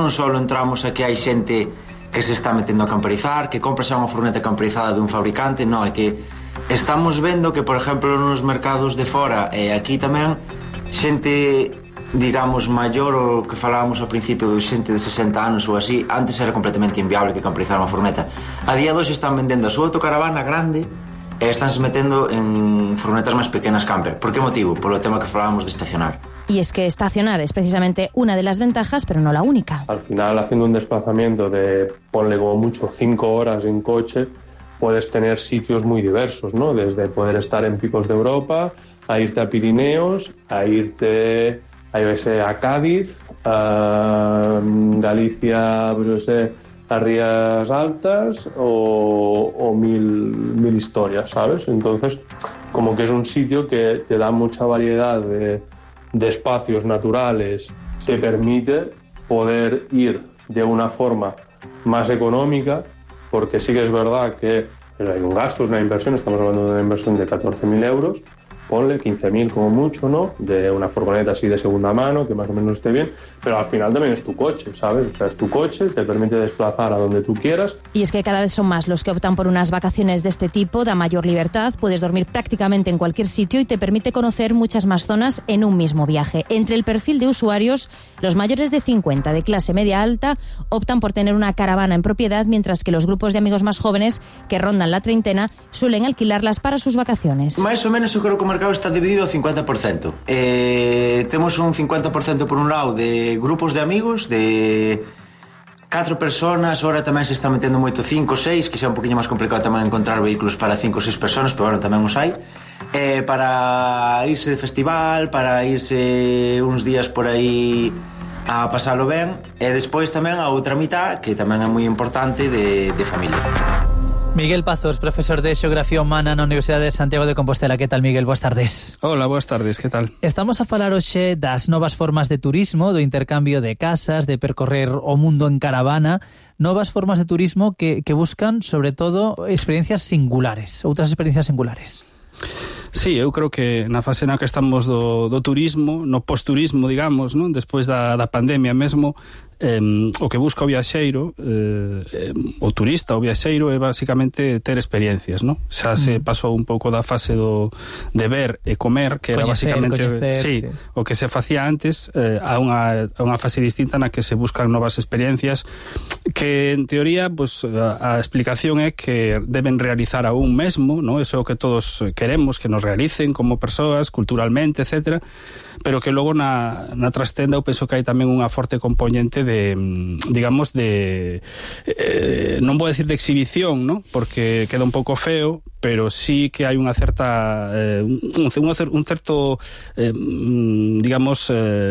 non só entramos a que hai xente que se está metendo a camperizar, que compra xa unha furgoneta camperizada dun fabricante, non, é que estamos vendo que, por exemplo, nos mercados de fora e aquí tamén, xente, digamos, maior, o que falábamos ao principio de xente de 60 anos ou así, antes era completamente inviable que camperizar unha furgoneta. A día de hoxe están vendendo a súa autocaravana grande e estánse metendo en furgonetas máis pequenas camper. Por que motivo? Polo tema que falábamos de estacionar. Y es que estacionar es precisamente una de las ventajas, pero no la única. Al final, haciendo un desplazamiento de, ponle como mucho, 5 horas en coche, puedes tener sitios muy diversos, ¿no? Desde poder estar en picos de Europa, a irte a Pirineos, a irte a Cádiz, a Galicia, pues yo sé, a Rías Altas o mil historias, ¿sabes? Entonces, como que es un sitio que te da mucha variedad de espacios naturales, te permite poder ir de una forma más económica, porque sí que es verdad que hay un gasto, es una inversión, estamos hablando de una inversión de 14.000 euros, ponle 15.000 como mucho, ¿no? De una furgoneta así de segunda mano, que más o menos esté bien, pero al final también es tu coche, ¿sabes? O sea, es tu coche, te permite desplazar a donde tú quieras. Y es que cada vez son más los que optan por unas vacaciones de este tipo, da mayor libertad, puedes dormir prácticamente en cualquier sitio y te permite conocer muchas más zonas en un mismo viaje. Entre el perfil de usuarios, los mayores de 50, de clase media alta, optan por tener una caravana en propiedad, mientras que los grupos de amigos más jóvenes, que rondan la treintena, suelen alquilarlas para sus vacaciones. Más o menos eu creo que o mercado está dividido ao 50%. Temos un 50% por un lado de grupos de amigos, de 4 personas, ahora tamén se está metendo moito 5 ou 6, que xa é un poquinho máis complicado tamén encontrar vehículos para 5 ou 6 personas, pero bueno, tamén os hai. Para irse de festival, para irse uns días por aí a pasalo ben, e despois tamén a outra mitad, que tamén é moi importante, de familia. Miguel Pazos, profesor de Xeografía Humana na Universidade de Santiago de Compostela. Que tal, Miguel? Boas tardes. Hola, boas tardes, que tal? Estamos a falar hoxe das novas formas de turismo, do intercambio de casas, de percorrer o mundo en caravana, novas formas de turismo que buscan, sobre todo, experiencias singulares, outras experiencias singulares. Sí, eu creo que na fase na que estamos do turismo, no post-turismo, digamos, non? Despois da pandemia mesmo, o que busca o viaxeiro, o turista, o viaxeiro, é basicamente ter experiencias, non? Xa se pasou un pouco da fase de ver e comer, que era basicamente sí, o que se facía antes, a unha fase distinta na que se buscan novas experiencias que, en teoría, pues, a explicación é que deben realizar a un mesmo, non? Eso é o que todos queremos, que nos realicen como persoas, culturalmente, etcétera, pero que logo na trastenda eu penso que hai tamén unha forte componente de, digamos, de non vou decir de exhibición, ¿no? Porque queda un pouco feo, pero sí que hai unha certa un certo digamos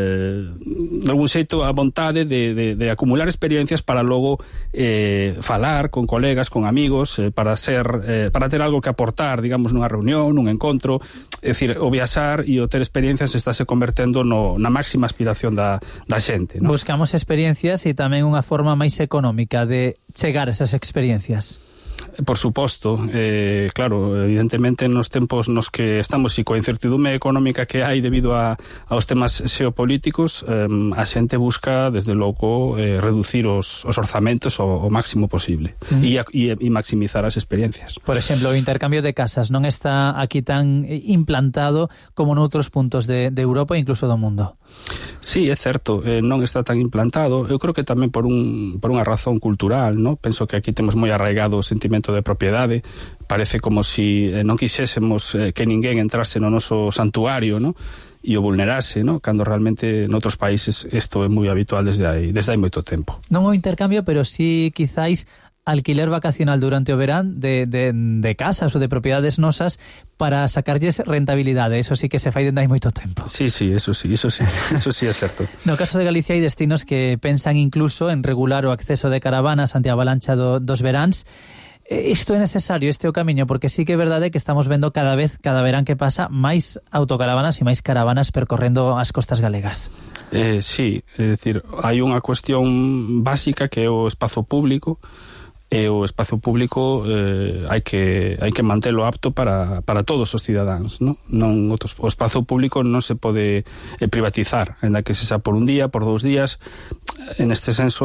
de algún xeito a vontade de acumular experiencias para logo falar con colegas, con amigos, para ter algo que aportar, digamos, nunha reunión, nun encontro. É dicir, o viaxar e o ter experiencias estáse convertendo na máxima aspiración da xente, ¿no? Buscamos experiencias e tamén unha forma máis económica de chegar a esas experiencias. Por suposto, claro, evidentemente nos tempos nos que estamos e coa incertidume económica que hai debido aos temas xeopolíticos, a xente busca, desde logo, reducir os orzamentos o máximo posible e maximizar as experiencias. Por exemplo, o intercambio de casas non está aquí tan implantado como noutros puntos de Europa e incluso do mundo. Sí, é certo, non está tan implantado. Eu creo que tamén por unha razón cultural, ¿no? Penso que aquí temos moi arraigado o sentimento de propiedade. Parece como si non quixésemos que ninguén entrase no noso santuario, ¿no? E o vulnerase, ¿no? Cando realmente noutros países isto é moi habitual desde hai moito tempo. Non o intercambio, pero sí quizáis alquiler vacacional durante o verán de casas ou de propiedades nosas para sacarlles rentabilidade. Eso sí que se fai dende hai moito tempo. Sí, eso sí é certo. No caso de Galicia hai destinos que pensan incluso en regular o acceso de caravanas ante a avalancha dos veráns. Isto é necesario, este é o camiño, porque sí que é verdade que estamos vendo cada verán que pasa, máis autocaravanas e máis caravanas percorrendo as costas galegas. Sí, é dicir, hai unha cuestión básica que é o espazo público, e o espazo público hai que mantelo apto para todos os cidadáns, ¿no? O espazo público non se pode privatizar, ainda que sexa por un día, por 2 días. En este senso